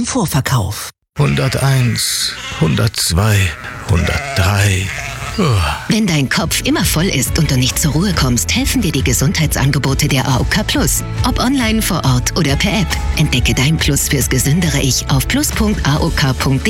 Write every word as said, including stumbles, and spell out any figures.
im Vorverkauf. hunderteins, hundertzwei, hundertdrei. Wenn dein Kopf immer voll ist und du nicht zur Ruhe kommst, helfen dir die Gesundheitsangebote der A O K Plus. Ob online, vor Ort oder per App. Entdecke dein Plus fürs gesündere Ich auf plus punkt a o k punkt d e.